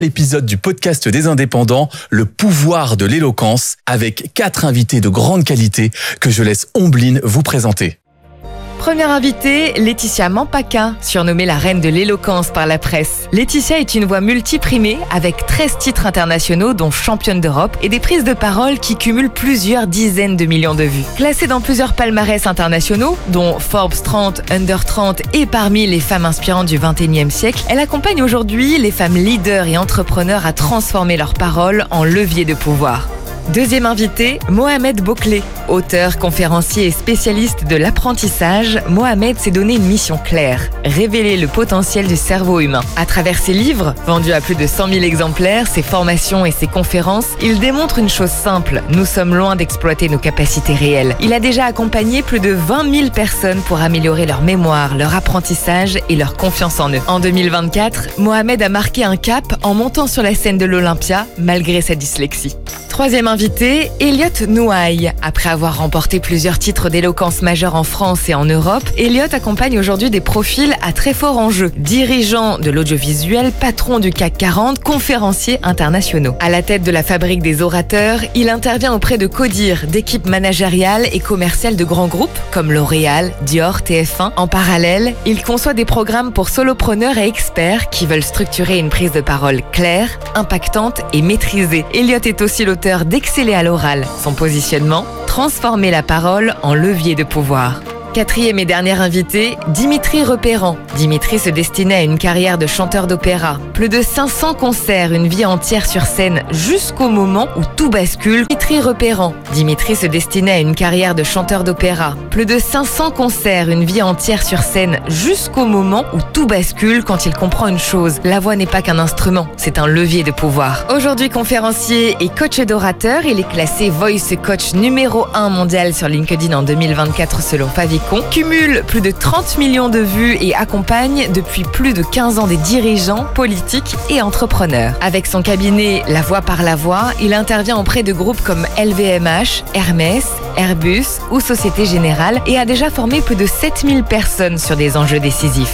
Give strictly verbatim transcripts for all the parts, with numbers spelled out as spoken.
L'épisode du podcast des indépendants, le pouvoir de l'éloquence, avec quatre invités de grande qualité que je laisse Ombline vous présenter. Première invitée, Laetitia Mampaka, surnommée la reine de l'éloquence par la presse. Laetitia est une voix multiprimée avec treize titres internationaux dont championne d'Europe et des prises de parole qui cumulent plusieurs dizaines de millions de vues. Classée dans plusieurs palmarès internationaux, dont Forbes trente, Under trente et parmi les femmes inspirantes du vingt et unième siècle, elle accompagne aujourd'hui les femmes leaders et entrepreneurs à transformer leurs paroles en levier de pouvoir. Deuxième invité, Mohamed Bouclé. Auteur, conférencier et spécialiste de l'apprentissage, Mohamed s'est donné une mission claire, révéler le potentiel du cerveau humain. À travers ses livres, vendus à plus de cent mille exemplaires, ses formations et ses conférences, il démontre une chose simple, nous sommes loin d'exploiter nos capacités réelles. Il a déjà accompagné plus de vingt mille personnes pour améliorer leur mémoire, leur apprentissage et leur confiance en eux. En deux mille vingt-quatre, Mohamed a marqué un cap en montant sur la scène de l'Olympia, malgré sa dyslexie. Troisième invité, Elliot Nouaille. Après avoir remporté plusieurs titres d'éloquence majeurs en France et en Europe, Elliot accompagne aujourd'hui des profils à très fort enjeu. Dirigeant de l'audiovisuel, patron du C A C quarante, conférenciers internationaux. À la tête de la fabrique des orateurs, il intervient auprès de Codir, d'équipes managériales et commerciales de grands groupes comme L'Oréal, Dior, T F un. En parallèle, il conçoit des programmes pour solopreneurs et experts qui veulent structurer une prise de parole claire, impactante et maîtrisée. Elliot est aussi l'auteur d'Exceller à l'oral. Son positionnement, transformer la parole en levier de pouvoir. Quatrième et dernier invité, Dimitri Repérant. Dimitri se destinait à une carrière de chanteur d'opéra. Plus de cinq cents concerts, une vie entière sur scène, jusqu'au moment où tout bascule. Dimitri Repérant. Dimitri se destinait à une carrière de chanteur d'opéra. Plus de cinq cents concerts, une vie entière sur scène, jusqu'au moment où tout bascule quand il comprend une chose. La voix n'est pas qu'un instrument, c'est un levier de pouvoir. Aujourd'hui conférencier et coach d'orateur, il est classé Voice Coach numéro un mondial sur LinkedIn en deux mille vingt-quatre selon Favicon. Cumule plus de trente millions de vues et accompagne depuis plus de quinze ans des dirigeants, politiques et entrepreneurs. Avec son cabinet La Voix par la Voix, il intervient auprès de groupes comme L V M H, Hermès, Airbus ou Société Générale et a déjà formé plus de sept mille personnes sur des enjeux décisifs.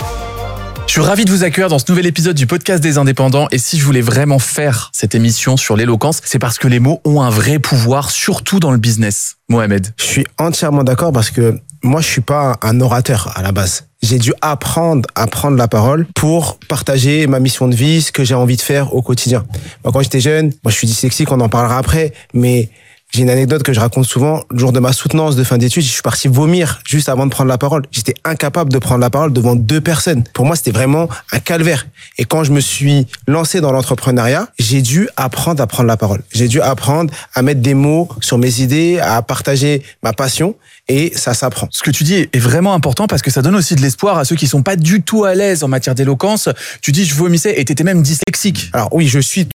Je suis ravi de vous accueillir dans ce nouvel épisode du podcast des indépendants. Et si je voulais vraiment faire cette émission sur l'éloquence, c'est parce que les mots ont un vrai pouvoir, surtout dans le business. Mohamed. Je suis entièrement d'accord parce que moi, je suis pas un orateur à la base. J'ai dû apprendre à prendre la parole pour partager ma mission de vie, ce que j'ai envie de faire au quotidien. Moi, quand j'étais jeune, moi, je suis dyslexique, on en parlera après, mais j'ai une anecdote que je raconte souvent. Le jour de ma soutenance de fin d'études, je suis parti vomir juste avant de prendre la parole. J'étais incapable de prendre la parole devant deux personnes. Pour moi, c'était vraiment un calvaire. Et quand je me suis lancé dans l'entrepreneuriat, j'ai dû apprendre à prendre la parole. J'ai dû apprendre à mettre des mots sur mes idées, à partager ma passion. Et ça s'apprend. Ce que tu dis est vraiment important parce que ça donne aussi de l'espoir à ceux qui sont pas du tout à l'aise en matière d'éloquence. Tu dis, je vomissais et t'étais même dyslexique. Alors oui, je suis...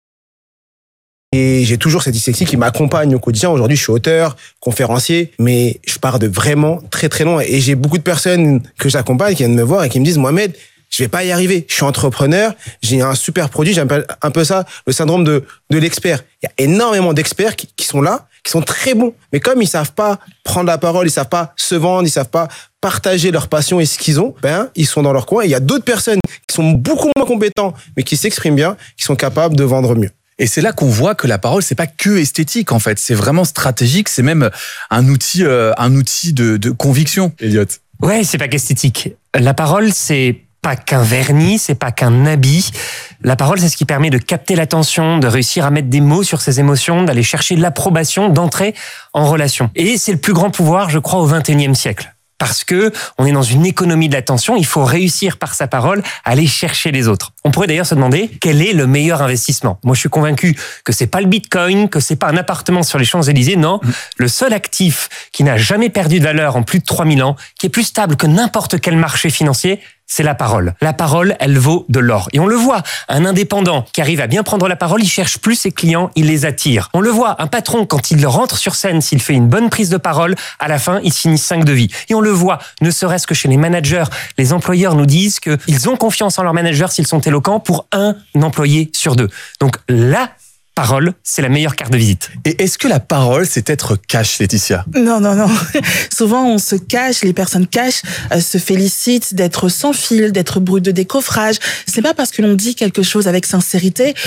Et j'ai toujours cette dyslexie qui m'accompagne au quotidien. Aujourd'hui, je suis auteur, conférencier, mais je pars de vraiment très très loin. Et j'ai beaucoup de personnes que j'accompagne qui viennent me voir et qui me disent, Mohamed, je vais pas y arriver. Je suis entrepreneur, j'ai un super produit, j'appelle un peu ça le syndrome de, de l'expert. Il y a énormément d'experts qui, qui sont là, qui sont très bons. Mais comme ils savent pas prendre la parole, ils savent pas se vendre, ils savent pas partager leur passion et ce qu'ils ont, ben, ils sont dans leur coin. Et il y a d'autres personnes qui sont beaucoup moins compétents, mais qui s'expriment bien, qui sont capables de vendre mieux. Et c'est là qu'on voit que la parole, c'est pas que esthétique, en fait. C'est vraiment stratégique. C'est même un outil, euh, un outil de, de conviction, Elliot. Ouais, c'est pas qu'esthétique. La parole, c'est pas qu'un vernis, c'est pas qu'un habit. La parole, c'est ce qui permet de capter l'attention, de réussir à mettre des mots sur ses émotions, d'aller chercher l'approbation, d'entrer en relation. Et c'est le plus grand pouvoir, je crois, au vingt et unième siècle. Parce que on est dans une économie de l'attention, il faut réussir par sa parole à aller chercher les autres. On pourrait d'ailleurs se demander quel est le meilleur investissement. Moi, je suis convaincu que c'est pas le Bitcoin, que c'est pas un appartement sur les Champs-Élysées, non. Mmh. Le seul actif qui n'a jamais perdu de valeur en plus de trois mille ans, qui est plus stable que n'importe quel marché financier, c'est la parole. La parole, elle vaut de l'or. Et on le voit, un indépendant qui arrive à bien prendre la parole, il cherche plus ses clients, il les attire. On le voit, un patron, quand il rentre sur scène, s'il fait une bonne prise de parole, à la fin, il signe cinq de vie. Et on le voit, ne serait-ce que chez les managers, les employeurs nous disent qu'ils ont confiance en leurs managers s'ils sont éloquents pour un employé sur deux. Donc là, parole, c'est la meilleure carte de visite. Et est-ce que la parole, c'est être cash, Laetitia ? Non, non, non. Souvent, on se cache, les personnes cachent, euh, se félicitent d'être sans fil, d'être brut de décoffrage. C'est pas parce que l'on dit quelque chose avec sincérité